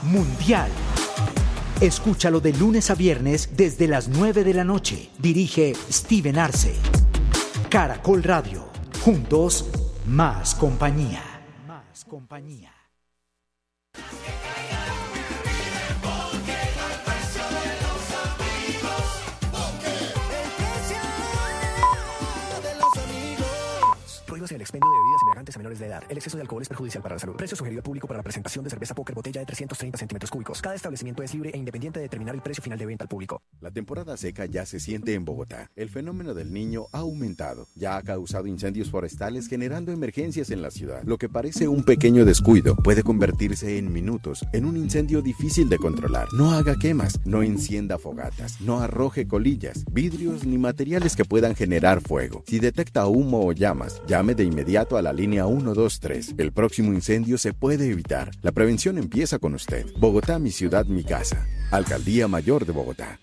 Mundial. Escúchalo de lunes a viernes desde las 9 de la noche. Dirige Steven Arce. Caracol Radio. Juntos, más compañía. Más compañía. Prohíbase el expendio de bebidas embriagantes a menores de edad. El exceso de alcohol es perjudicial para la salud. Precio sugerido al público para la presentación de cerveza Póker botella de 330 centímetros cúbicos. Cada establecimiento es libre e independiente de determinar el precio final de venta al público. La temporada seca ya se siente en Bogotá. El fenómeno del Niño ha aumentado. Ya ha causado incendios forestales generando emergencias en la ciudad. Lo que parece un pequeño descuido puede convertirse en minutos en un incendio difícil de controlar. No haga quemas, no encienda fogatas, no arroje colillas, vidrios ni materiales que puedan generar fuego. Si detecta humo o llamas, llame de inmediato a la línea 123. El próximo incendio se puede evitar. La prevención empieza con usted. Bogotá, mi ciudad, mi casa. Alcaldía Mayor de Bogotá.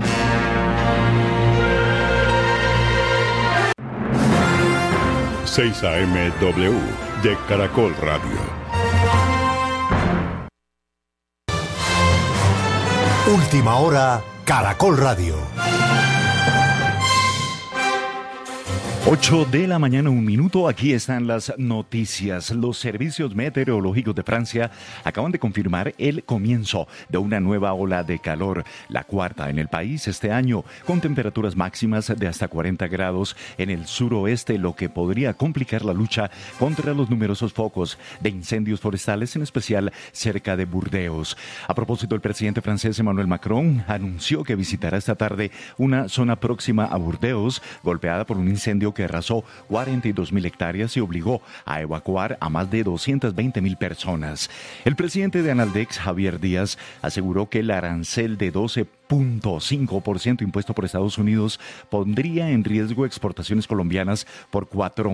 ...6 AM-W de Caracol Radio. Última hora, Caracol Radio. 8 de la mañana, 1 minuto. Aquí están las noticias. Los servicios meteorológicos de Francia acaban de confirmar el comienzo de una nueva ola de calor, la cuarta en el país este año, con temperaturas máximas de hasta 40 grados en el suroeste, lo que podría complicar la lucha contra los numerosos focos de incendios forestales, en especial cerca de Burdeos. A propósito, el presidente francés Emmanuel Macron anunció que visitará esta tarde una zona próxima a Burdeos, golpeada por un incendio que arrasó 42.000 hectáreas y obligó a evacuar a más de 220.000 personas. El presidente de Analdex, Javier Díaz, aseguró que el arancel de 12.5% impuesto por Estados Unidos pondría en riesgo exportaciones colombianas por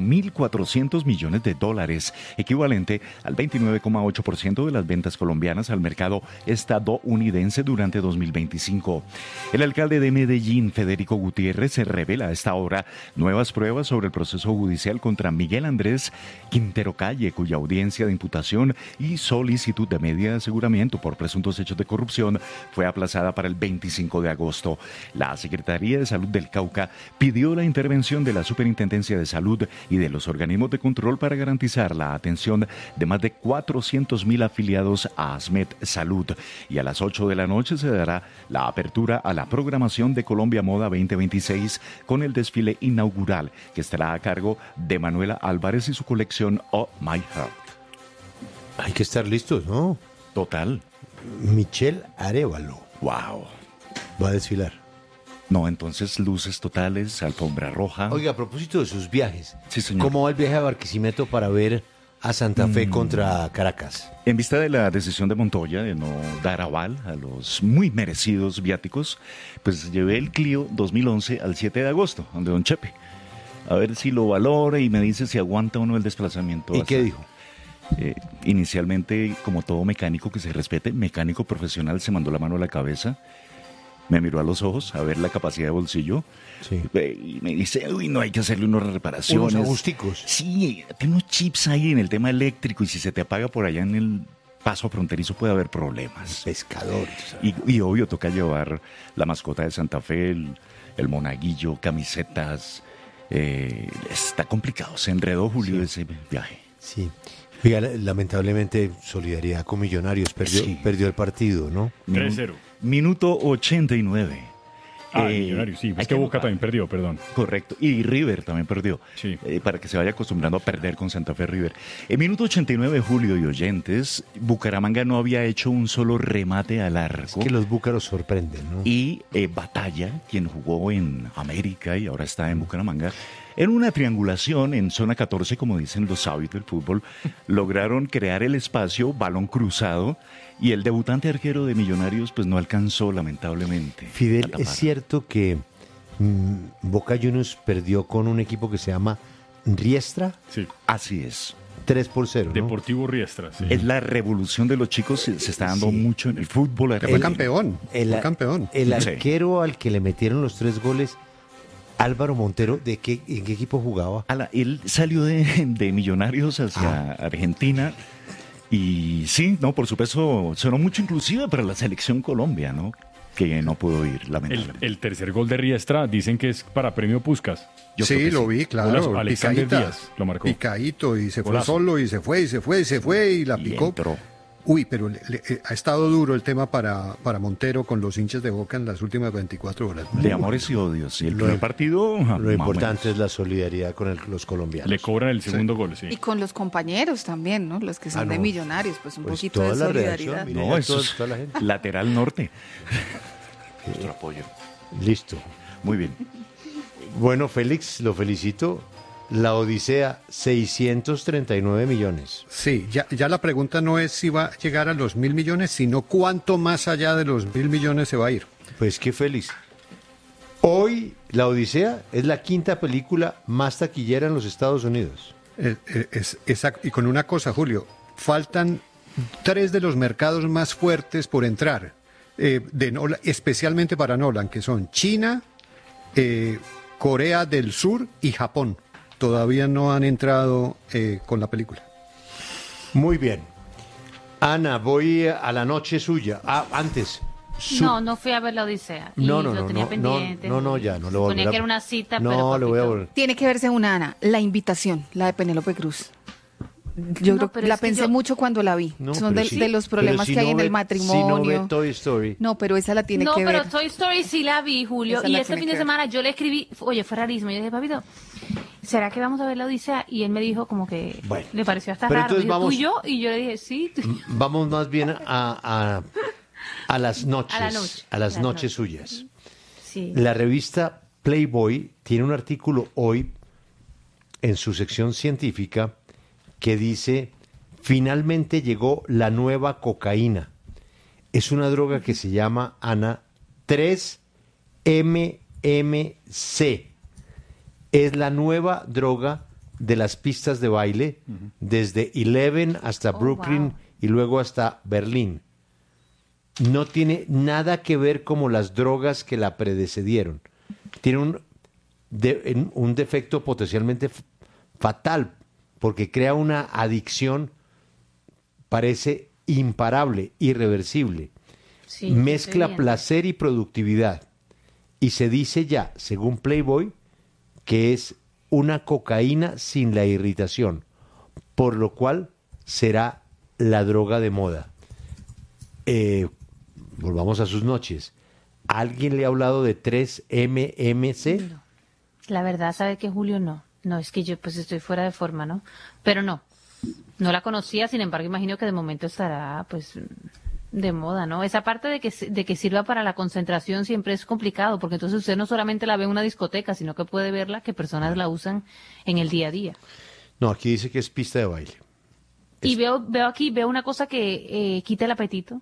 $4.400 millones, equivalente al 29,8% de las ventas colombianas al mercado estadounidense durante 2025. El alcalde de Medellín, Federico Gutiérrez, se revela a esta hora nuevas pruebas sobre el proceso judicial contra Miguel Andrés Quintero Calle, cuya audiencia de imputación y solicitud de medida de aseguramiento por presuntos hechos de corrupción fue aplazada para el 25 de agosto. La Secretaría de Salud del Cauca pidió la intervención de la Superintendencia de Salud y de los organismos de control para garantizar la atención de más de 400.000 afiliados a ASMED Salud. Y a las 8 de la noche se dará la apertura a la programación de Colombia Moda 2026 con el desfile inaugural que estará a cargo de Manuela Álvarez y su colección Oh My Heart. Hay que estar listos, ¿no? Total. Michelle Arévalo. Wow. Va a desfilar. No, entonces luces totales, alfombra roja. Oiga, a propósito de sus viajes. Sí, señor. ¿Cómo va el viaje a Barquisimeto para ver a Santa Fe contra Caracas? En vista de la decisión de Montoya de no dar aval a los muy merecidos viáticos, pues llevé el Clio 2011 al 7 de agosto, donde don Chepe. A ver si lo valora y me dice si aguanta o no el desplazamiento. ¿Y qué dijo? Inicialmente, como todo mecánico que se respete, mecánico profesional, se mandó la mano a la cabeza, me miró a los ojos a ver la capacidad de bolsillo, sí, y me dice, uy, no, hay que hacerle unas reparaciones. Unos ajusticos. Sí, tiene unos chips ahí en el tema eléctrico y si se te apaga por allá en el paso fronterizo puede haber problemas. Pescador. Y obvio, toca llevar la mascota de Santa Fe, el monaguillo, camisetas. Está complicado, se enredó Julio ese viaje. Sí. Oiga, lamentablemente, solidaridad con Millonarios perdió el partido, ¿no? 3-0. Minuto 89. Millonarios, sí. Es que Boca también perdió, perdón. Correcto. Y River también perdió. Sí. Para que se vaya acostumbrando a perder con Santa Fe River. En minuto 89, Julio y oyentes, Bucaramanga no había hecho un solo remate al arco. Es que los búcaros sorprenden, ¿no? Y Batalla, quien jugó en América y ahora está en Bucaramanga, en una triangulación en zona 14, como dicen los sabios del fútbol, lograron crear el espacio, balón cruzado, y el debutante arquero de Millonarios pues no alcanzó, lamentablemente. Fidel, es cierto que Boca Juniors perdió con un equipo que se llama Riestra. Sí. Así es. 3-0, ¿no? Deportivo Riestra, sí. Es la revolución de los chicos, se está dando mucho en el fútbol. Fue campeón. El arquero al que le metieron los 3 goles, Álvaro Montero, ¿en qué equipo jugaba? Él salió de Millonarios hacia Argentina Y sí, no, por supuesto, sonó mucho inclusive para la selección Colombia, ¿no? Que no pudo ir, lamentablemente. El tercer gol de Riestra dicen que es para premio Puskas. Sí, lo vi, claro. Alexander Picadita, Díaz lo marcó. Picadito, y se fue Golazo. solo, y se fue, y la picó. Entró. Uy, pero ha estado duro el tema para Montero con los hinchas de Boca en las últimas 24 horas. De amores y odios. Y el primer partido... Lo importante es la solidaridad con los colombianos. Le cobran el segundo gol, sí. Y con los compañeros también, ¿no? Los que son de Millonarios, pues un poquito toda de la solidaridad. redacción, No, eso es toda la gente. lateral norte. Nuestro apoyo. Listo. Muy bien. Bueno, Félix, lo felicito. La Odisea, 639 millones. Sí, ya la pregunta no es si va a llegar a los 1.000 millones, sino cuánto más allá de los 1.000 millones se va a ir. Pues qué feliz. Hoy, La Odisea es la quinta película más taquillera en los Estados Unidos. Exacto. Y con una cosa, Julio, faltan 3 de los mercados más fuertes por entrar, de Nolan, especialmente para Nolan, que son China, Corea del Sur y Japón. Todavía no han entrado con la película. Muy bien. Ana, voy a la noche suya. Antes. No fui a ver La Odisea. Y lo tenía pendiente. Ya, no le voy a Suponía que era una cita, pero... No, le voy a volver. Tiene que verse una, Ana, La Invitación, la de Penélope Cruz. Yo creo que la pensé mucho cuando la vi. Son de los problemas que hay en el matrimonio. Si no ve Toy Story. No, pero esa la tiene que ver. No, pero Toy Story sí la vi, Julio. Esa Y la este tiene fin que de semana yo le escribí, oye, fue rarísimo. Yo dije, papito, ¿será que vamos a ver La Odisea? Y él me dijo como que le pareció hasta pero raro. entonces Dijo, vamos- ¿tú y yo? Y yo le dije, sí. Vamos más bien a las noches. A las noches noches. suyas. Sí. La revista Playboy tiene un artículo hoy en su sección científica que dice: finalmente llegó la nueva cocaína. Es una droga que se llama, Ana, 3-MMC. Es la nueva droga de las pistas de baile, desde Eleven hasta Brooklyn wow. y luego hasta Berlín. No tiene nada que ver como las drogas que la predecedieron. Tiene un defecto potencialmente fatal, porque crea una adicción, parece imparable, irreversible. Sí, Mezcla estoy viendo. placer y productividad. Y se dice ya, según Playboy, que es una cocaína sin la irritación, por lo cual será la droga de moda. Volvamos a sus noches. ¿Alguien le ha hablado de 3-MMC? No. La verdad, ¿sabe qué, Julio? No, es que yo pues estoy fuera de forma, ¿no? Pero no la conocía, sin embargo, imagino que de momento estará pues de moda, ¿no? Esa parte de que sirva para la concentración siempre es complicado, porque entonces usted no solamente la ve en una discoteca, sino que puede verla que personas la usan en el día a día. No, aquí dice que es pista de baile. Y veo una cosa que quita el apetito.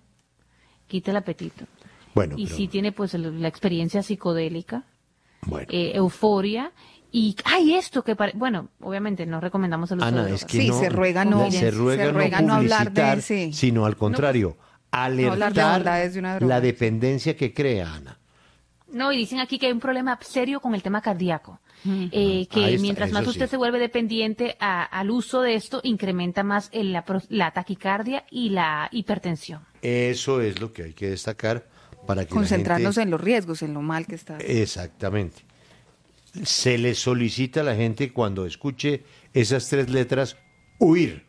Bueno, Y pero- sí tiene pues la experiencia psicodélica, Bueno. euforia. Y hay esto que bueno, obviamente no recomendamos el uso Ana, de es drogas. que Sí, no, se ruega no- se ruega se ruega no no hablar de- publicitar, sí. sino al contrario, hablar de alertar bondades de una droga. la dependencia que crea, Ana. No, y dicen aquí que hay un problema serio con el tema cardíaco. Que Ahí está, mientras más eso usted sí. se vuelve dependiente al uso de esto, incrementa más la taquicardia y la hipertensión. Eso es lo que hay que destacar para que Concentrarnos la gente... en los riesgos, en lo mal que está. Exactamente. Se le solicita a la gente, cuando escuche esas 3 letras, huir.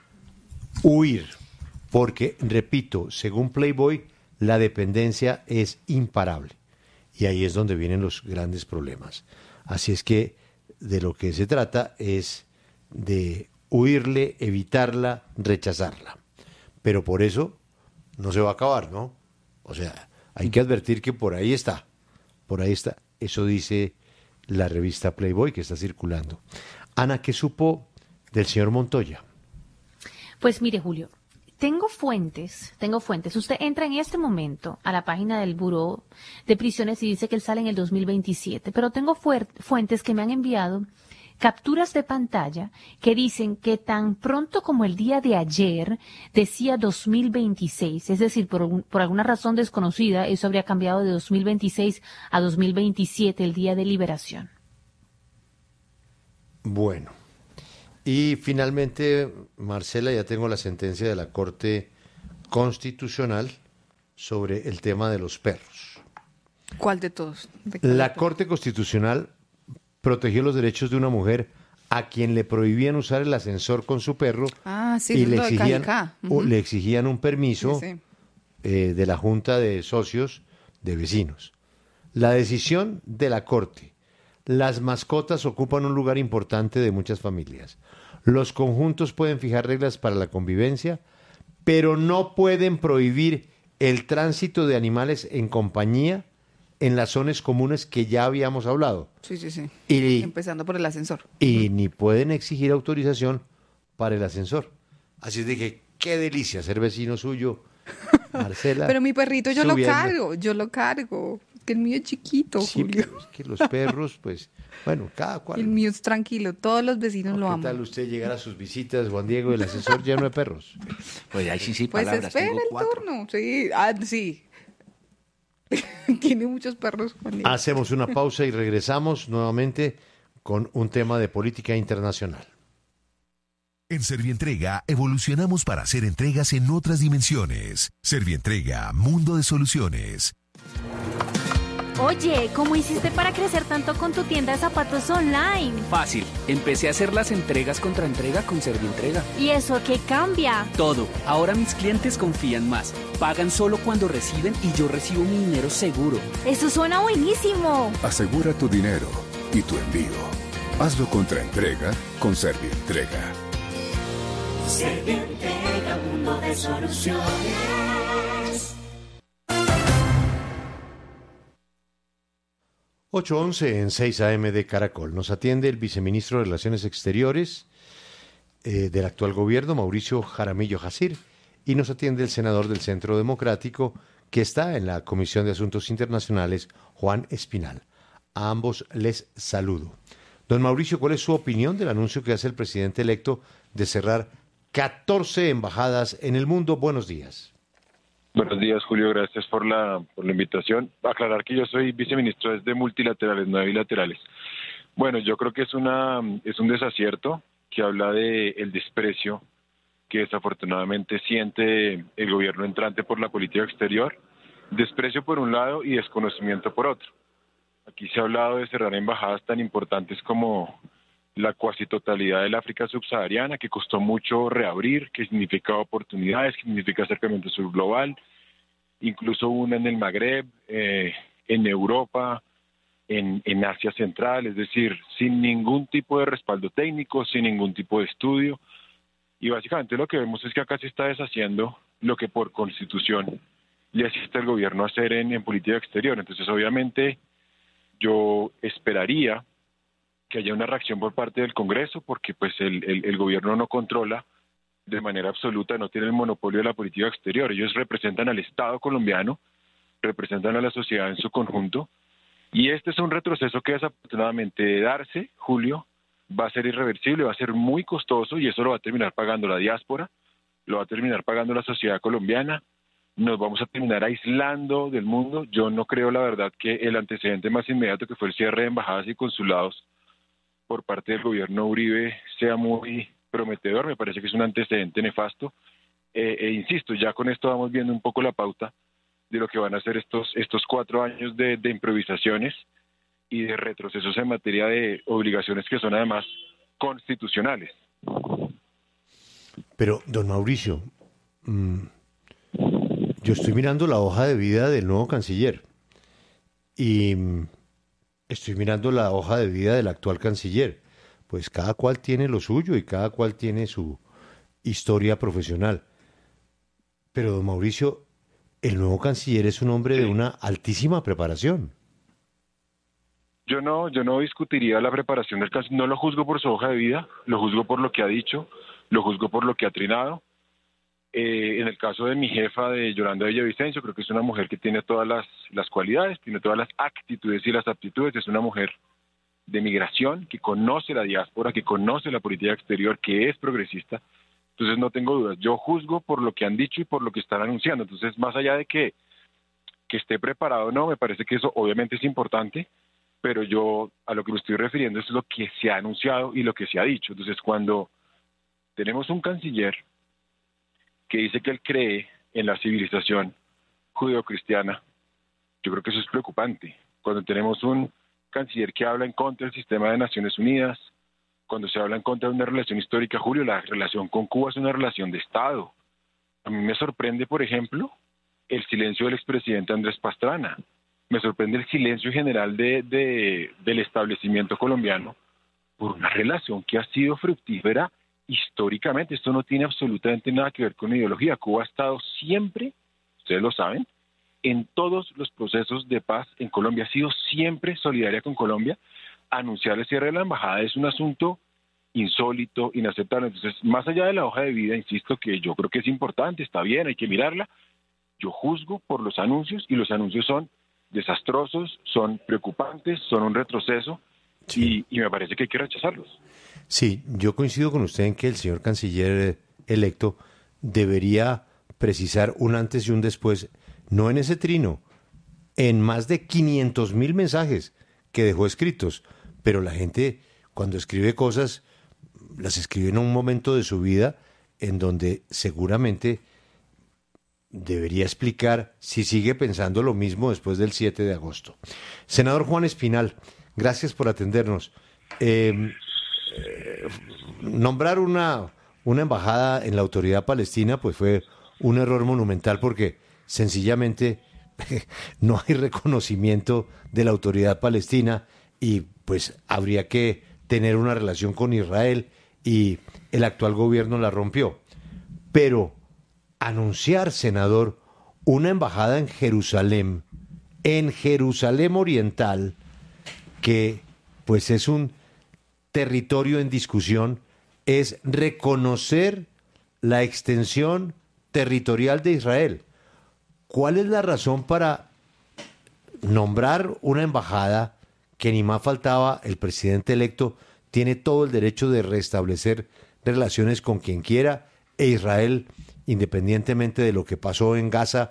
Porque, repito, según Playboy, la dependencia es imparable. Y ahí es donde vienen los grandes problemas. Así es que de lo que se trata es de huirle, evitarla, rechazarla. Pero por eso no se va a acabar, ¿no? O sea, hay que advertir que por ahí está. Eso dice la revista Playboy que está circulando. Ana, ¿qué supo del señor Montoya? Pues mire, Julio, tengo fuentes. Usted entra en este momento a la página del Buró de Prisiones y dice que él sale en el 2027, pero tengo fuentes que me han enviado capturas de pantalla que dicen que tan pronto como el día de ayer decía 2026, es decir, por alguna razón desconocida, eso habría cambiado de 2026 a 2027, el día de liberación. Bueno, Y finalmente, Marcela, ya tengo la sentencia de la Corte Constitucional sobre el tema de los perros. ¿Cuál de todos? La Corte Constitucional protegió los derechos de una mujer a quien le prohibían usar el ascensor con su perro y le exigían un permiso de la Junta de Socios de Vecinos. La decisión de la Corte: las mascotas ocupan un lugar importante de muchas familias. Los conjuntos pueden fijar reglas para la convivencia, pero no pueden prohibir el tránsito de animales en compañía en las zonas comunes que ya habíamos hablado. Sí. Y, empezando por el ascensor. Y ni pueden exigir autorización para el ascensor. Así es de que qué delicia ser vecino suyo, Marcela. Pero mi perrito yo lo cargo. Que el mío es chiquito, Julio. Es que los perros, pues, bueno, cada cual. El mío es tranquilo, todos los vecinos lo aman. ¿Qué tal usted llegar a sus visitas, Juan Diego, el ascensor lleno de perros? Pues ahí sí, pues palabras. Espera tengo 4. el turno, sí. Tiene muchos perros, Juan Diego. Hacemos una pausa y regresamos nuevamente con un tema de política internacional. En Servientrega evolucionamos para hacer entregas en otras dimensiones. Servientrega, mundo de soluciones. Oye, ¿cómo hiciste para crecer tanto con tu tienda de zapatos online? Fácil, empecé a hacer las entregas contra entrega con Servientrega. ¿Y eso qué cambia? Todo, ahora mis clientes confían más. Pagan solo cuando reciben y yo recibo mi dinero seguro. ¡Eso suena buenísimo! Asegura tu dinero y tu envío. Hazlo contra entrega con Servientrega. Servientrega, mundo de soluciones. 8:11 en 6 AM de Caracol. Nos atiende el viceministro de Relaciones Exteriores del actual gobierno, Mauricio Jaramillo Jacir, y nos atiende el senador del Centro Democrático, que está en la Comisión de Asuntos Internacionales, Juan Espinal. A ambos les saludo. Don Mauricio, ¿cuál es su opinión del anuncio que hace el presidente electo de cerrar 14 embajadas en el mundo? Buenos días. Buenos días, Julio. Gracias por la invitación. Aclarar que yo soy viceministro de multilaterales, no de bilaterales. Bueno, yo creo que es un desacierto que habla de el desprecio que desafortunadamente siente el gobierno entrante por la política exterior. Desprecio por un lado y desconocimiento por otro. Aquí se ha hablado de cerrar embajadas tan importantes como la cuasi totalidad del África subsahariana, que costó mucho reabrir, que significa oportunidades, que significa acercamiento subglobal, incluso una en el Magreb, en Europa, en Asia Central, es decir, sin ningún tipo de respaldo técnico, sin ningún tipo de estudio. Y básicamente lo que vemos es que acá se está deshaciendo lo que por constitución le asiste al gobierno a hacer en política exterior. Entonces, obviamente, yo esperaría que haya una reacción por parte del Congreso, porque pues el gobierno no controla de manera absoluta, no tiene el monopolio de la política exterior. Ellos representan al Estado colombiano, representan a la sociedad en su conjunto, y este es un retroceso que desafortunadamente de darse, Julio, va a ser irreversible, va a ser muy costoso, y eso lo va a terminar pagando la diáspora, lo va a terminar pagando la sociedad colombiana, nos vamos a terminar aislando del mundo. Yo no creo, la verdad, que el antecedente más inmediato, que fue el cierre de embajadas y consulados por parte del gobierno Uribe, sea muy prometedor. Me parece que es un antecedente nefasto. Insisto, ya con esto vamos viendo un poco la pauta de lo que van a ser estos 4 años de improvisaciones y de retrocesos en materia de obligaciones que son además constitucionales. Pero, don Mauricio, yo estoy mirando la hoja de vida del nuevo canciller y estoy mirando la hoja de vida del actual canciller. Pues cada cual tiene lo suyo y cada cual tiene su historia profesional. Pero, don Mauricio, el nuevo canciller es un hombre de una altísima preparación. Yo no discutiría la preparación del canciller, no lo juzgo por su hoja de vida, lo juzgo por lo que ha dicho, lo juzgo por lo que ha trinado. En el caso de mi jefa, de Yolanda Villavicencio, creo que es una mujer que tiene todas las cualidades, tiene todas las actitudes y las aptitudes, es una mujer de migración, que conoce la diáspora, que conoce la política exterior, que es progresista. Entonces no tengo dudas, yo juzgo por lo que han dicho y por lo que están anunciando. Entonces, más allá de que esté preparado o no, me parece que eso obviamente es importante, pero yo a lo que me estoy refiriendo es lo que se ha anunciado y lo que se ha dicho. Entonces, cuando tenemos un canciller que dice que él cree en la civilización judeocristiana. Yo creo que eso es preocupante. Cuando tenemos un canciller que habla en contra del sistema de Naciones Unidas, cuando se habla en contra de una relación histórica, Julio, la relación con Cuba es una relación de Estado. A mí me sorprende, por ejemplo, el silencio del expresidente Andrés Pastrana. Me sorprende el silencio general del establecimiento colombiano por una relación que ha sido fructífera históricamente. Esto no tiene absolutamente nada que ver con ideología. Cuba ha estado siempre, ustedes lo saben, en todos los procesos de paz en Colombia, ha sido siempre solidaria con Colombia. Anunciar el cierre de la embajada es un asunto insólito, inaceptable. Entonces, más allá de la hoja de vida, insisto que yo creo que es importante, está bien, hay que mirarla. Yo juzgo por los anuncios, y los anuncios son desastrosos, son preocupantes, son un retroceso, y me parece que hay que rechazarlos. Sí, yo coincido con usted en que el señor canciller electo debería precisar un antes y un después, no en ese trino, en más de 500,000 mensajes que dejó escritos, pero la gente cuando escribe cosas las escribe en un momento de su vida en donde seguramente debería explicar si sigue pensando lo mismo después del 7 de agosto. Senador Juan Espinal, gracias por atendernos. Nombrar una embajada en la autoridad palestina pues fue un error monumental porque sencillamente no hay reconocimiento de la autoridad palestina y pues habría que tener una relación con Israel y el actual gobierno la rompió. Pero anunciar, senador, una embajada en Jerusalén Oriental, que pues es un territorio en discusión, es reconocer la extensión territorial de Israel. ¿Cuál es la razón para nombrar una embajada que ni más faltaba? El presidente electo tiene todo el derecho de restablecer relaciones con quien quiera, e Israel, independientemente de lo que pasó en Gaza,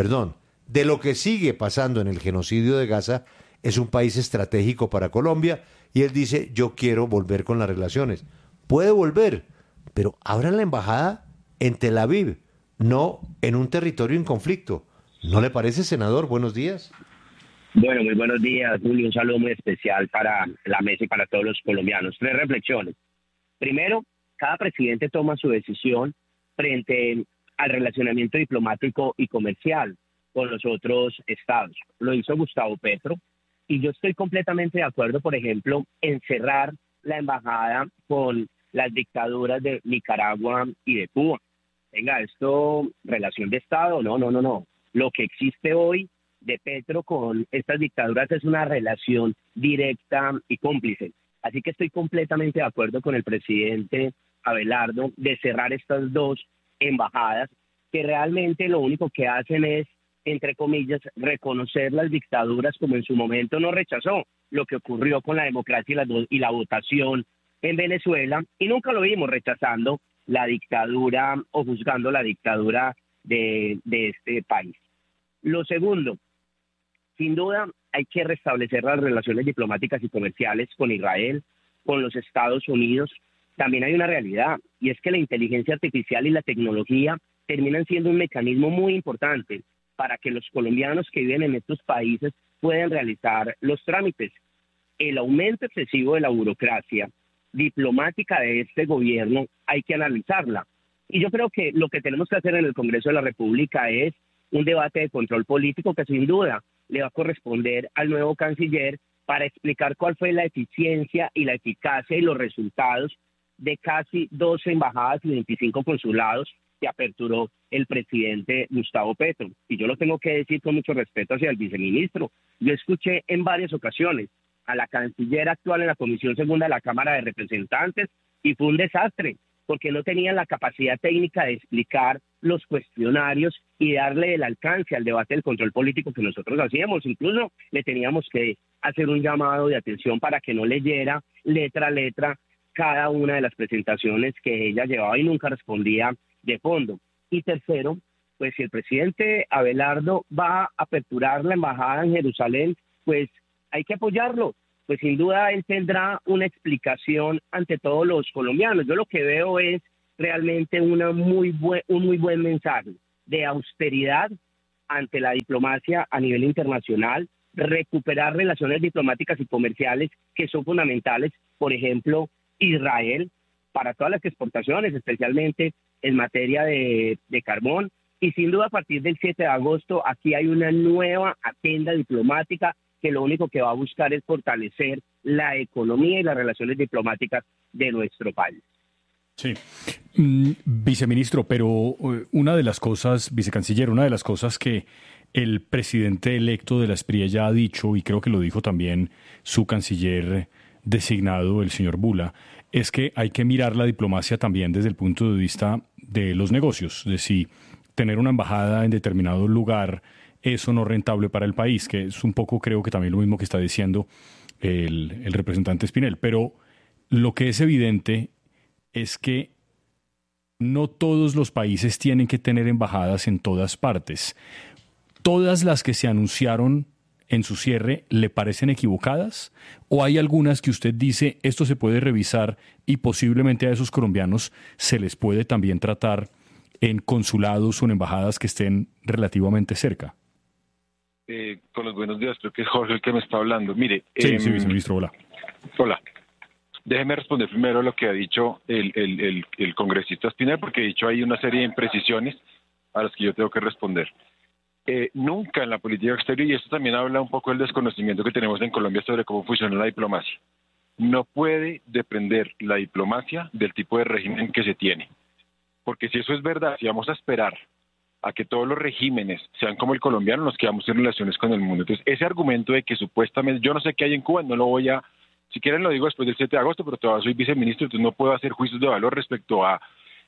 de lo que sigue pasando en el genocidio de Gaza, es un país estratégico para Colombia, y él dice, yo quiero volver con las relaciones. Puede volver, pero abran la embajada en Tel Aviv, no en un territorio en conflicto. ¿No le parece, senador? Buenos días. Bueno, muy buenos días, Julio. Un saludo muy especial para la mesa y para todos los colombianos. 3 reflexiones. Primero, cada presidente toma su decisión frente al relacionamiento diplomático y comercial con los otros estados. Lo hizo Gustavo Petro, y yo estoy completamente de acuerdo, por ejemplo, en cerrar la embajada con las dictaduras de Nicaragua y de Cuba. Venga, esto, relación de Estado, no. Lo que existe hoy de Petro con estas dictaduras es una relación directa y cómplice. Así que estoy completamente de acuerdo con el presidente Abelardo de cerrar estas 2 embajadas, que realmente lo único que hacen es, entre comillas, reconocer las dictaduras, como en su momento no rechazó lo que ocurrió con la democracia y la votación en Venezuela, y nunca lo vimos rechazando la dictadura o juzgando la dictadura de este país. Lo segundo, sin duda hay que restablecer las relaciones diplomáticas y comerciales con Israel, con los Estados Unidos. También hay una realidad, y es que la inteligencia artificial y la tecnología terminan siendo un mecanismo muy importante para que los colombianos que viven en estos países puedan realizar los trámites. El aumento excesivo de la burocracia diplomática de este gobierno hay que analizarla. Y yo creo que lo que tenemos que hacer en el Congreso de la República es un debate de control político que sin duda le va a corresponder al nuevo canciller para explicar cuál fue la eficiencia y la eficacia y los resultados de casi 12 embajadas y 25 consulados que aperturó el presidente Gustavo Petro. Y yo lo tengo que decir con mucho respeto hacia el viceministro. Yo escuché en varias ocasiones a la canciller actual en la Comisión Segunda de la Cámara de Representantes y fue un desastre, porque no tenían la capacidad técnica de explicar los cuestionarios y darle el alcance al debate del control político que nosotros hacíamos. Incluso le teníamos que hacer un llamado de atención para que no leyera letra a letra cada una de las presentaciones que ella llevaba y nunca respondía de fondo. Y tercero, pues si el presidente Abelardo va a aperturar la embajada en Jerusalén, pues hay que apoyarlo. Pues sin duda él tendrá una explicación ante todos los colombianos. Yo lo que veo es realmente un muy buen mensaje de austeridad ante la diplomacia a nivel internacional, recuperar relaciones diplomáticas y comerciales que son fundamentales, por ejemplo, Israel, para todas las exportaciones, especialmente en materia de carbón. Y sin duda, a partir del 7 de agosto, aquí hay una nueva agenda diplomática que lo único que va a buscar es fortalecer la economía y las relaciones diplomáticas de nuestro país. Sí. Viceministro, pero una de las cosas, vicecanciller, una de las cosas que el presidente electo de la Espriella ya ha dicho, y creo que lo dijo también su canciller designado, el señor Bula, es que hay que mirar la diplomacia también desde el punto de vista de los negocios, de si tener una embajada en determinado lugar es o no rentable para el país, que es un poco, creo que también lo mismo que está diciendo el representante Espinel. Pero lo que es evidente es que no todos los países tienen que tener embajadas en todas partes. ¿Todas las que se anunciaron en su cierre le parecen equivocadas? ¿O hay algunas que usted dice, esto se puede revisar y posiblemente a esos colombianos se les puede también tratar en consulados o en embajadas que estén relativamente cerca? Con los buenos días, creo que es Jorge el que me está hablando. Mire, sí, viceministro, hola. Hola. Déjeme responder primero a lo que ha dicho el congresista Espinel, porque ha dicho hay una serie de imprecisiones a las que yo tengo que responder. Nunca en la política exterior, y esto también habla un poco del desconocimiento que tenemos en Colombia sobre cómo funciona la diplomacia, no puede depender la diplomacia del tipo de régimen que se tiene. Porque si eso es verdad, si vamos a esperar a que todos los regímenes sean como el colombiano, nos quedamos sin relaciones con el mundo. Entonces, ese argumento de que supuestamente, yo no sé qué hay en Cuba, no lo voy a, si quieren lo digo después del 7 de agosto, pero todavía soy viceministro, entonces no puedo hacer juicios de valor respecto a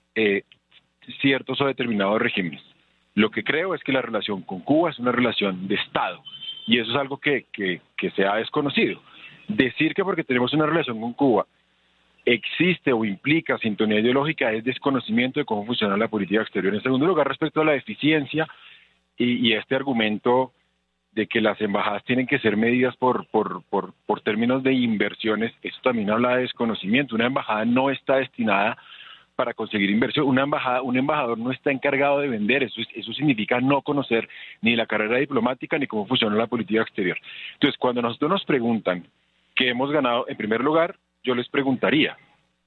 ciertos o determinados regímenes. Lo que creo es que la relación con Cuba es una relación de Estado, y eso es algo que se ha desconocido. Decir que porque tenemos una relación con Cuba existe o implica sintonía ideológica es desconocimiento de cómo funciona la política exterior. En segundo lugar, respecto a la eficiencia y este argumento de que las embajadas tienen que ser medidas por términos de inversiones, eso también habla de desconocimiento. Una embajada no está destinada para conseguir inversión. Un embajador no está encargado de vender, eso significa no conocer ni la carrera diplomática ni cómo funciona la política exterior. Entonces, cuando nosotros nos preguntan qué hemos ganado, en primer lugar, yo les preguntaría,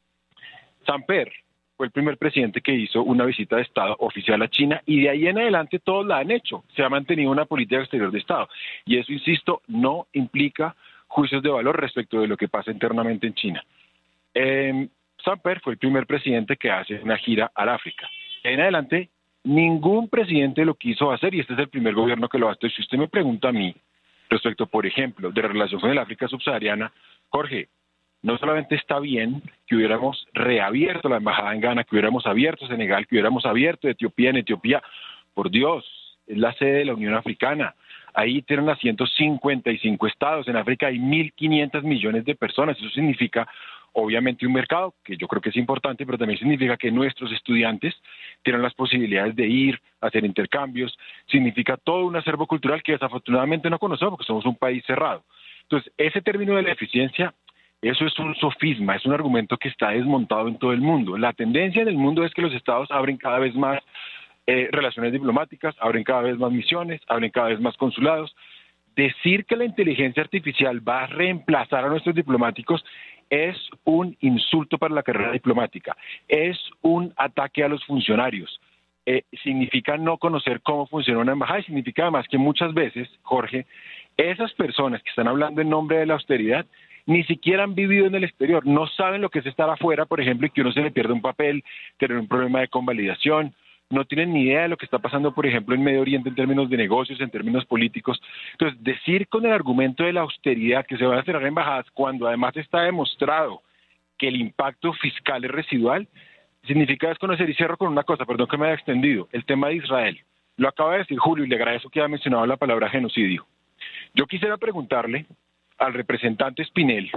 Samper fue el primer presidente que hizo una visita de Estado oficial a China y de ahí en adelante todos la han hecho. Se ha mantenido una política exterior de Estado. Y eso, insisto, no implica juicios de valor respecto de lo que pasa internamente en China. Samper fue el primer presidente que hace una gira al África. En adelante, ningún presidente lo quiso hacer y este es el primer gobierno que lo hace. Si usted me pregunta a mí respecto, por ejemplo, de la relación con el África subsahariana, Jorge, no solamente está bien que hubiéramos reabierto la embajada en Ghana, que hubiéramos abierto Senegal, que hubiéramos abierto Etiopía. En Etiopía, por Dios, es la sede de la Unión Africana. Ahí tienen asientos 155 estados. En África hay 1.500 millones de personas. Eso significa, obviamente, un mercado, que yo creo que es importante, pero también significa que nuestros estudiantes tienen las posibilidades de ir, hacer intercambios. Significa todo un acervo cultural que desafortunadamente no conocemos porque somos un país cerrado. Entonces, ese término de la eficiencia, eso es un sofisma, es un argumento que está desmontado en todo el mundo. La tendencia en el mundo es que los estados abren cada vez más relaciones diplomáticas, abren cada vez más misiones, abren cada vez más consulados. Decir que la inteligencia artificial va a reemplazar a nuestros diplomáticos es un insulto para la carrera diplomática, es un ataque a los funcionarios. Significa no conocer cómo funciona una embajada y significa además que muchas veces, Jorge, esas personas que están hablando en nombre de la austeridad ni siquiera han vivido en el exterior, no saben lo que es estar afuera, por ejemplo, y que uno se le pierde un papel, tener un problema de convalidación, no tienen ni idea de lo que está pasando, por ejemplo, en Medio Oriente en términos de negocios, en términos políticos. Entonces, decir con el argumento de la austeridad que se van a cerrar embajadas cuando además está demostrado que el impacto fiscal es residual, significa desconocer. Y cierro con una cosa, perdón que me haya extendido, el tema de Israel. Lo acaba de decir Julio y le agradezco que haya mencionado la palabra genocidio. Yo quisiera preguntarle al representante Espinel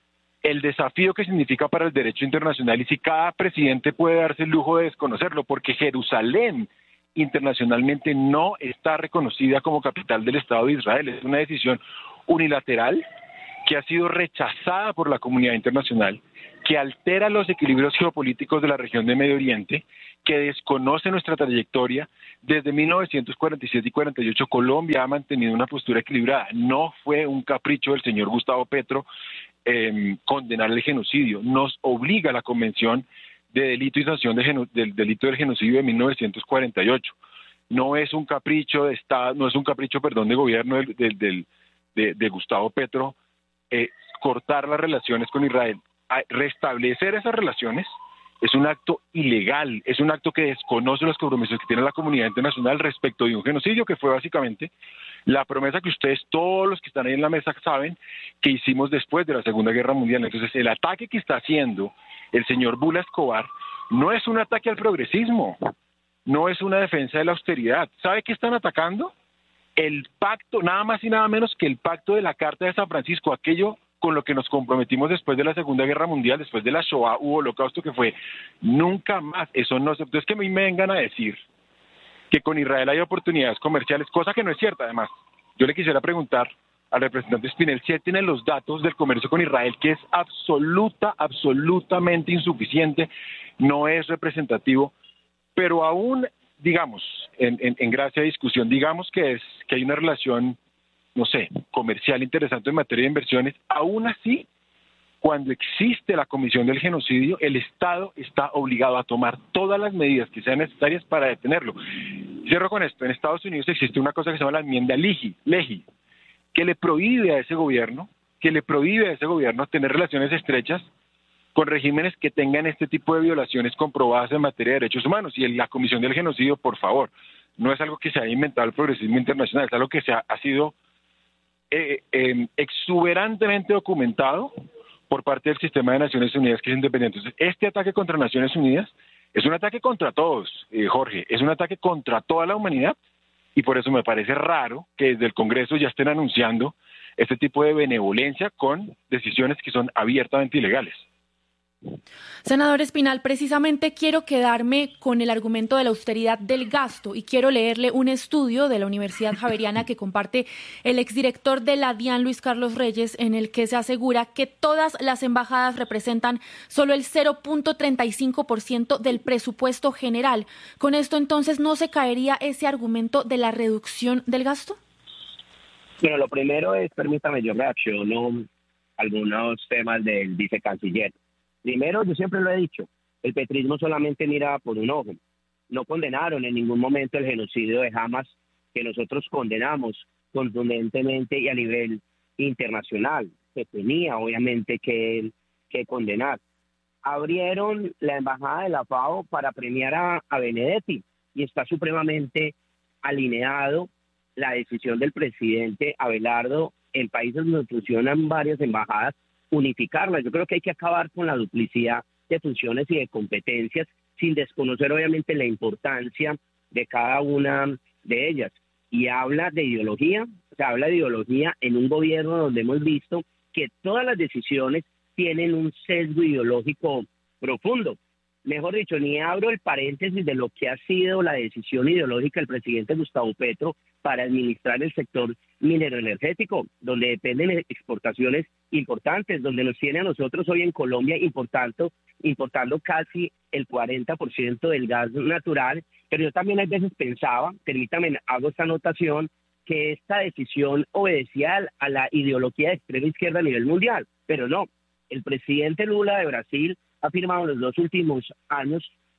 el desafío que significa para el derecho internacional y si cada presidente puede darse el lujo de desconocerlo, porque Jerusalén internacionalmente no está reconocida como capital del Estado de Israel. Es una decisión unilateral que ha sido rechazada por la comunidad internacional que altera los equilibrios geopolíticos de la región de Medio Oriente, que desconoce nuestra trayectoria. Desde 1947 y 48 Colombia ha mantenido una postura equilibrada. No fue un capricho del señor Gustavo Petro condenar el genocidio. Nos obliga la Convención de Delito y Sanción del Delito del Genocidio de 1948. No es un capricho de Estado, no es un capricho, de gobierno de Gustavo Petro cortar las relaciones con Israel. Restablecer esas relaciones es un acto ilegal, es un acto que desconoce los compromisos que tiene la comunidad internacional respecto de un genocidio que fue básicamente la promesa que ustedes, todos los que están ahí en la mesa, saben que hicimos después de la Segunda Guerra Mundial. Entonces, el ataque que está haciendo el señor Bula Escobar no es un ataque al progresismo, no es una defensa de la austeridad. ¿Sabe qué están atacando? El pacto, nada más y nada menos que el pacto de la Carta de San Francisco, aquello con lo que nos comprometimos después de la Segunda Guerra Mundial, después de la Shoah u Holocausto, que fue nunca más. Eso no se... Entonces, que a mí me vengan a decir que con Israel hay oportunidades comerciales, cosa que no es cierta. Además, yo le quisiera preguntar al representante Espinel si él tiene los datos del comercio con Israel, que es absolutamente insuficiente, no es representativo, pero aún, digamos, en gracia de discusión, digamos que hay una relación, no sé, comercial interesante en materia de inversiones. Aún así, cuando existe la Comisión del Genocidio, el Estado está obligado a tomar todas las medidas que sean necesarias para detenerlo. Cierro con esto. En Estados Unidos existe una cosa que se llama la enmienda Leahy, que le prohíbe a ese gobierno tener relaciones estrechas con regímenes que tengan este tipo de violaciones comprobadas en materia de derechos humanos. Y la Comisión del Genocidio, por favor, no es algo que se haya inventado el progresismo internacional, es algo que ha sido exuberantemente documentado por parte del sistema de Naciones Unidas, que es independiente. Entonces, este ataque contra Naciones Unidas es un ataque contra todos, Jorge, es un ataque contra toda la humanidad, y por eso me parece raro que desde el Congreso ya estén anunciando este tipo de benevolencia con decisiones que son abiertamente ilegales. Senador Espinal, precisamente quiero quedarme con el argumento de la austeridad del gasto y quiero leerle un estudio de la Universidad Javeriana que comparte el exdirector de la DIAN, Luis Carlos Reyes, en el que se asegura que todas las embajadas representan solo el 0.35% del presupuesto general. ¿Con esto entonces no se caería ese argumento de la reducción del gasto? Bueno, lo primero es, permítame, yo reacciono a algunos temas del vicecanciller. Primero, yo siempre lo he dicho, el petrismo solamente mira por un ojo. No condenaron en ningún momento el genocidio de Hamas, que nosotros condenamos contundentemente y a nivel internacional. Se tenía, obviamente, que condenar. Abrieron la embajada de la FAO para premiar a Benedetti y está supremamente alineado la decisión del presidente Abelardo en países donde funcionan varias embajadas, unificarlas. Yo creo que hay que acabar con la duplicidad de funciones y de competencias sin desconocer obviamente la importancia de cada una de ellas. Y habla de ideología, habla de ideología en un gobierno donde hemos visto que todas las decisiones tienen un sesgo ideológico profundo. Mejor dicho, ni abro el paréntesis de lo que ha sido la decisión ideológica del presidente Gustavo Petro para administrar el sector minero energético, donde dependen de exportaciones importantes, donde nos tiene a nosotros hoy en Colombia importando casi el 40% del gas natural. Pero yo también a veces pensaba, permítame, hago esta anotación, que esta decisión obedecía a la ideología de extrema izquierda a nivel mundial, pero no. El presidente Lula de Brasil ha firmado en los 2 últimos años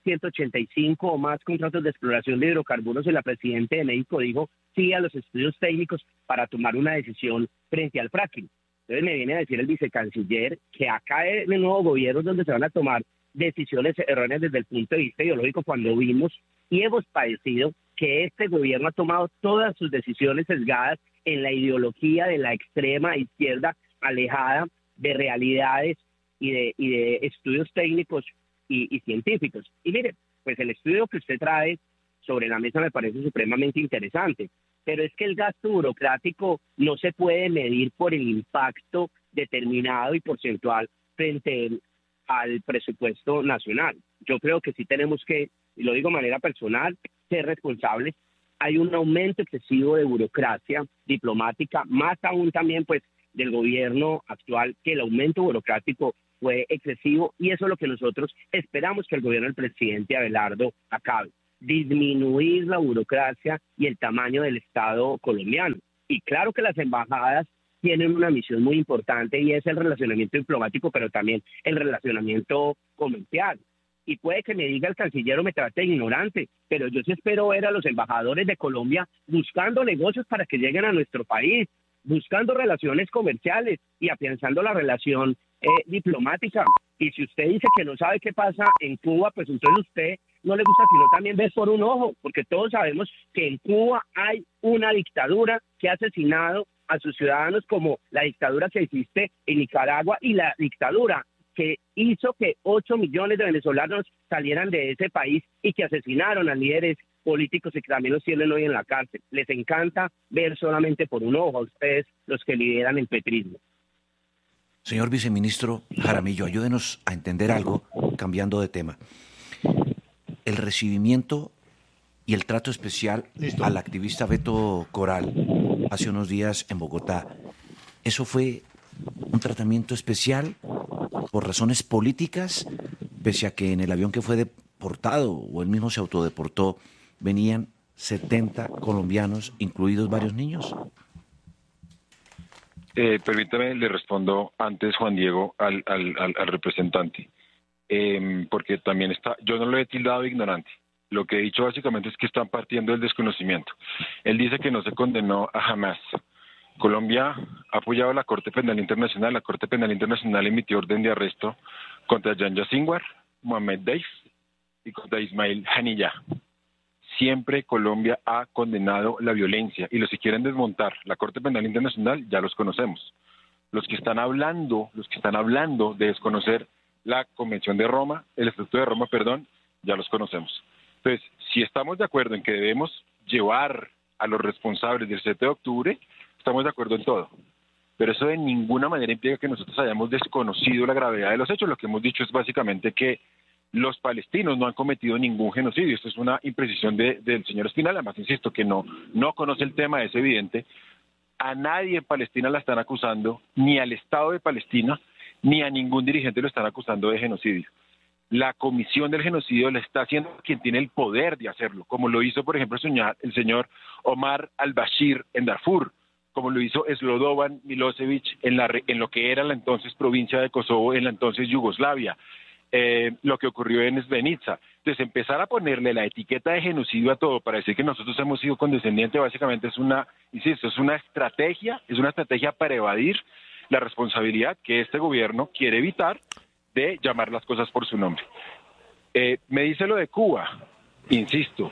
185 o más contratos de exploración de hidrocarburos y la presidenta de México dijo sí a los estudios técnicos para tomar una decisión frente al fracking. Entonces me viene a decir el vicecanciller que acá hay el nuevo gobierno donde se van a tomar decisiones erróneas desde el punto de vista ideológico, cuando vimos y hemos padecido que este gobierno ha tomado todas sus decisiones sesgadas en la ideología de la extrema izquierda, alejada de realidades y de estudios técnicos y científicos. Y mire, pues el estudio que usted trae sobre la mesa me parece supremamente interesante, pero es que el gasto burocrático no se puede medir por el impacto determinado y porcentual frente al presupuesto nacional. Yo creo que sí tenemos que, y lo digo de manera personal, ser responsables. Hay un aumento excesivo de burocracia diplomática, más aún también pues del gobierno actual, que el aumento burocrático fue excesivo y eso es lo que nosotros esperamos que el gobierno del presidente Abelardo acabe. Disminuir la burocracia y el tamaño del Estado colombiano. Y claro que las embajadas tienen una misión muy importante y es el relacionamiento diplomático, pero también el relacionamiento comercial. Y puede que me diga el canciller o me trate de ignorante, pero yo sí espero ver a los embajadores de Colombia buscando negocios para que lleguen a nuestro país, buscando relaciones comerciales y afianzando la relación diplomática. Y si usted dice que no sabe qué pasa en Cuba, pues entonces usted no le gusta sino también ver por un ojo, porque todos sabemos que en Cuba hay una dictadura que ha asesinado a sus ciudadanos, como la dictadura que existe en Nicaragua y la dictadura que hizo que 8 millones de venezolanos salieran de ese país y que asesinaron a líderes políticos y que también los tienen hoy en la cárcel. Les encanta ver solamente por un ojo a ustedes los que lideran el petrismo. Señor viceministro Jaramillo, ayúdenos a entender algo, cambiando de tema. El recibimiento y el trato especial al activista Beto Coral hace unos días en Bogotá, ¿eso fue un tratamiento especial por razones políticas, pese a que en el avión que fue deportado, o él mismo se autodeportó, venían 70 colombianos, incluidos varios niños? Permítame, le respondo antes, Juan Diego, al representante, porque también yo no lo he tildado de ignorante. Lo que he dicho básicamente es que están partiendo del desconocimiento. Él dice que no se condenó a Hamas. Colombia ha apoyado a la Corte Penal Internacional. La Corte Penal Internacional emitió orden de arresto contra Yanya Sinwar, Mohamed Deif y contra Ismail Haniyeh. Siempre Colombia ha condenado la violencia, y los que quieren desmontar la Corte Penal Internacional ya los conocemos. Los que están hablando de desconocer la Convención de Roma, el Estatuto de Roma, ya los conocemos. Entonces, si estamos de acuerdo en que debemos llevar a los responsables del 7 de octubre, estamos de acuerdo en todo. Pero eso de ninguna manera implica que nosotros hayamos desconocido la gravedad de los hechos. Lo que hemos dicho es básicamente que los palestinos no han cometido ningún genocidio. Esto es una imprecisión del señor Espinal. Además, insisto, que no conoce el tema, es evidente. A nadie en Palestina la están acusando, ni al Estado de Palestina, ni a ningún dirigente lo están acusando de genocidio. La comisión del genocidio la está haciendo quien tiene el poder de hacerlo, como lo hizo, por ejemplo, el señor Omar al-Bashir en Darfur, como lo hizo Slobodan Milosevic en lo que era la entonces provincia de Kosovo, en la entonces Yugoslavia. Lo que ocurrió en Srebrenica. Entonces, empezar a ponerle la etiqueta de genocidio a todo para decir que nosotros hemos sido condescendientes, básicamente es una estrategia para evadir la responsabilidad que este gobierno quiere evitar de llamar las cosas por su nombre. Me dice lo de Cuba. Insisto.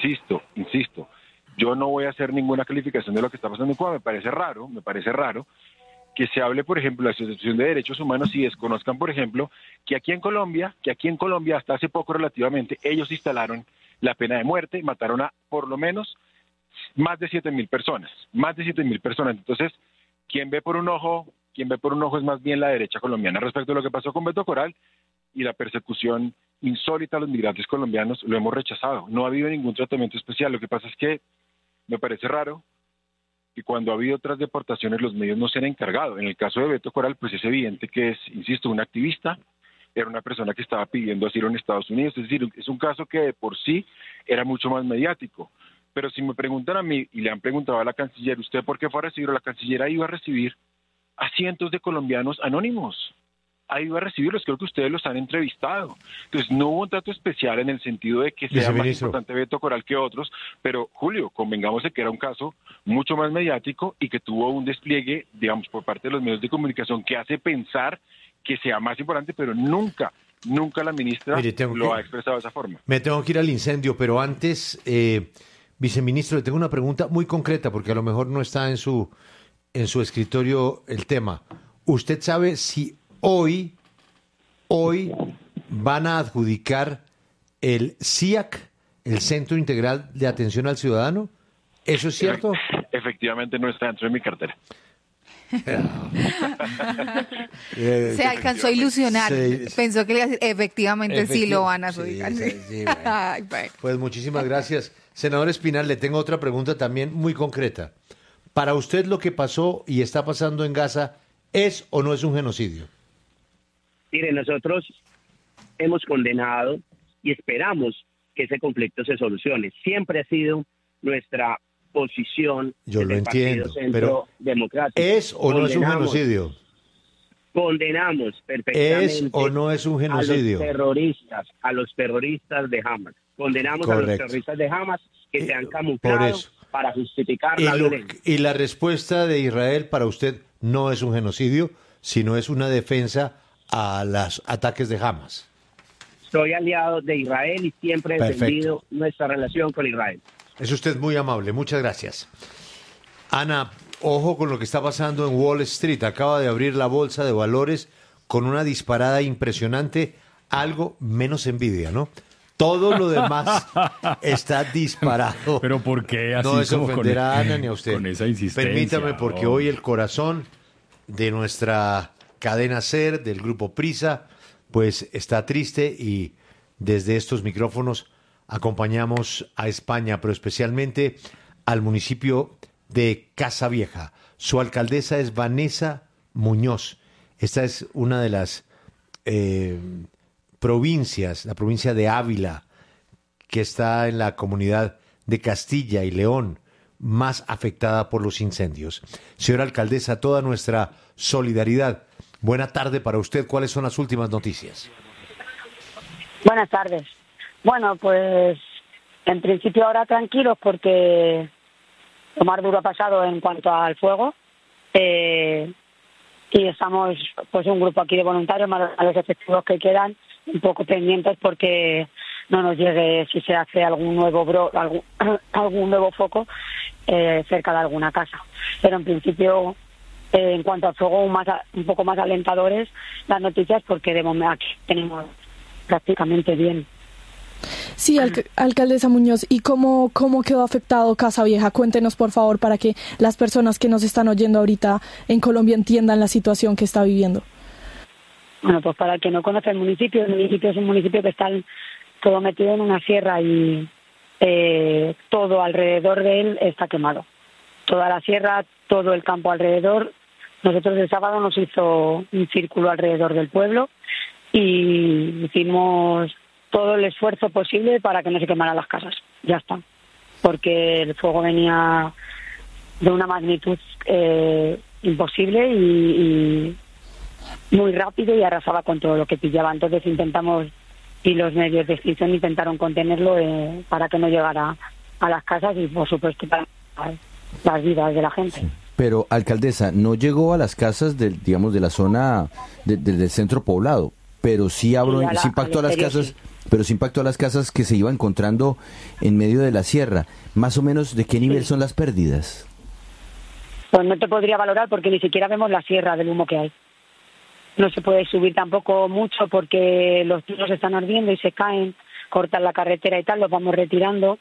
Yo no voy a hacer ninguna calificación de lo que está pasando en Cuba. Me parece raro que se hable, por ejemplo, de la Asociación de Derechos Humanos y desconozcan, por ejemplo, que aquí en Colombia, hasta hace poco relativamente, ellos instalaron la pena de muerte, mataron a por lo menos más de 7,000 personas. Entonces, quien ve por un ojo es más bien la derecha colombiana. Respecto a lo que pasó con Beto Coral y la persecución insólita a los migrantes colombianos, lo hemos rechazado. No ha habido ningún tratamiento especial. Lo que pasa es que me parece raro que cuando ha habido otras deportaciones los medios no se han encargado. En el caso de Beto Coral, pues es evidente que es, insisto, un activista, era una persona que estaba pidiendo asilo en Estados Unidos, es decir, es un caso que de por sí era mucho más mediático. Pero si me preguntan a mí, y le han preguntado a la canciller, ¿usted por qué fue a recibir? La canciller iba a recibir a cientos de colombianos anónimos. Ahí va a recibirlos, creo que ustedes los han entrevistado. Entonces no hubo un trato especial en el sentido de que sea más importante Beto Coral que otros, pero Julio, convengamos de que era un caso mucho más mediático y que tuvo un despliegue, digamos, por parte de los medios de comunicación que hace pensar que sea más importante, pero nunca la ministra lo ha expresado de esa forma. Me tengo que ir al incendio, pero antes, viceministro, le tengo una pregunta muy concreta, porque a lo mejor no está en su escritorio el tema. ¿Usted sabe si hoy van a adjudicar el CIAC, el Centro Integral de Atención al Ciudadano? ¿Eso es cierto? Efectivamente no está dentro de mi cartera. Se alcanzó a ilusionar. Pensó que le iba a decir, efectivamente sí lo van a adjudicar. Sí, bueno. Pues muchísimas gracias. Senador Espinal, le tengo otra pregunta también muy concreta. ¿Para usted lo que pasó y está pasando en Gaza es o no es un genocidio? Mire, nosotros hemos condenado y esperamos que ese conflicto se solucione. Siempre ha sido nuestra posición. Yo lo entiendo, pero ¿es o no es un genocidio? Condenamos perfectamente. ¿Es o no es un genocidio? A los terroristas de Hamas. Condenamos a los terroristas de Hamas que se han camuflado para justificar la violencia. Y la respuesta de Israel para usted no es un genocidio, sino es una defensa a los ataques de Hamas. Soy aliado de Israel y siempre he defendido nuestra relación con Israel. Es usted muy amable, muchas gracias. Ana, ojo con lo que está pasando en Wall Street. Acaba de abrir la bolsa de valores con una disparada impresionante, algo menos envidia, ¿no? Todo lo demás está disparado. Pero ¿por qué así? No es ofender a Ana ni a usted. Con esa insistencia. Permítame, porque hoy el corazón de nuestra cadena SER, del grupo Prisa, pues está triste y desde estos micrófonos acompañamos a España, pero especialmente al municipio de Casavieja. Su alcaldesa es Vanessa Muñoz. Esta es una de las provincias, la provincia de Ávila, que está en la comunidad de Castilla y León, más afectada por los incendios. Señora alcaldesa, toda nuestra solidaridad. Buena tarde para usted. ¿Cuáles son las últimas noticias? Buenas tardes. Bueno, pues en principio ahora tranquilos porque lo más duro ha pasado en cuanto al fuego y estamos pues un grupo aquí de voluntarios más a los efectivos que quedan un poco pendientes porque no nos llegue si se hace algún nuevo algún nuevo foco cerca de alguna casa. Pero en principio en cuanto al fuego un poco más alentadores las noticias porque de momento aquí tenemos prácticamente bien. Sí, alcaldesa Muñoz, ¿y cómo quedó afectado Casavieja? Cuéntenos, por favor, para que las personas que nos están oyendo ahorita en Colombia entiendan la situación que está viviendo. Bueno, pues para el que no conoce el municipio es un municipio que está todo metido en una sierra y todo alrededor de él está quemado. Toda la sierra, todo el campo alrededor. Nosotros el sábado nos hizo un círculo alrededor del pueblo y hicimos todo el esfuerzo posible para que no se quemaran las casas. Ya está. Porque el fuego venía de una magnitud imposible y muy rápido y arrasaba con todo lo que pillaba. Entonces intentamos, y los medios de extinción intentaron contenerlo para que no llegara a las casas y, por supuesto, para las vidas de la gente. Sí. Pero, alcaldesa, no llegó a las casas de la zona del centro poblado, pero sí impactó a las casas. Sí. Pero sí impactó a las casas que se iba encontrando en medio de la sierra. Más o menos, ¿de qué nivel son las pérdidas? Pues no te podría valorar porque ni siquiera vemos la sierra del humo que hay. No se puede subir tampoco mucho porque los tiros están ardiendo y se caen, cortan la carretera y tal, los vamos retirando.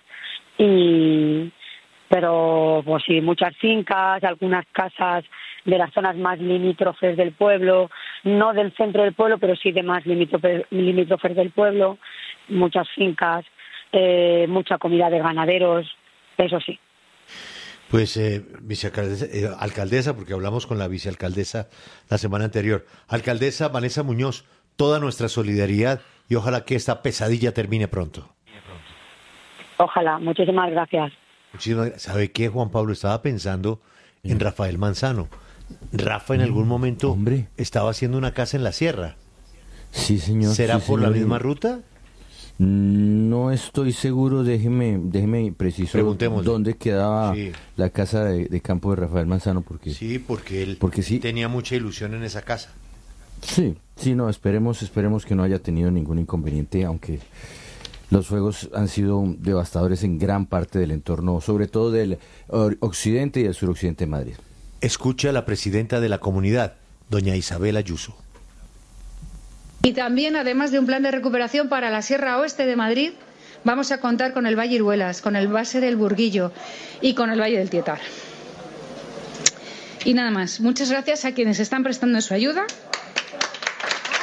Pero pues sí, muchas fincas, algunas casas de las zonas más limítrofes del pueblo, no del centro del pueblo, pero sí de más limítrofes del pueblo, muchas fincas, mucha comida de ganaderos, eso sí. Pues, alcaldesa, porque hablamos con la vicealcaldesa la semana anterior. Alcaldesa Vanessa Muñoz, toda nuestra solidaridad y ojalá que esta pesadilla termine pronto. Ojalá, muchísimas gracias. ¿Sabe qué, Juan Pablo? Estaba pensando en Rafael Manzano. Rafa en algún momento estaba haciendo una casa en la sierra. Sí, señor. ¿Será sí, por señor. la misma ruta? No estoy seguro, déjeme preciso. Preguntemos dónde quedaba la casa de campo de Rafael Manzano. Porque él tenía mucha ilusión en esa casa. Sí, no, esperemos que no haya tenido ningún inconveniente, aunque los fuegos han sido devastadores en gran parte del entorno, sobre todo del occidente y del suroccidente de Madrid. Escucha a la presidenta de la comunidad, doña Isabel Ayuso. Y también, además de un plan de recuperación para la Sierra Oeste de Madrid, vamos a contar con el Valle Iruelas, con el Valle del Burguillo y con el Valle del Tietar. Y nada más, muchas gracias a quienes están prestando su ayuda